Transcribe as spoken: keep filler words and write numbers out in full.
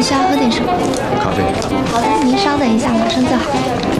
需要喝点什么？ 咖啡。 好的，您稍等一下，马上就好。